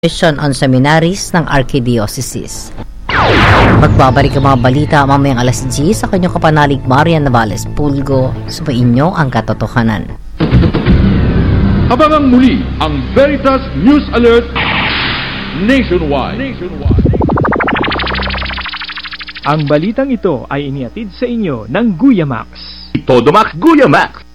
Mission on Seminaries ng Archdiocese. Magbabalik ang mga balita mamayang alas 10 sa kanyang kapanalig Marian Navales Pulgo. Sumainyo ang katotohanan. Abangang muli ang Veritas News Alert Nationwide. Ang balitang ito ay inihatid sa inyo ng Guyamax. Todo Max Guyamax.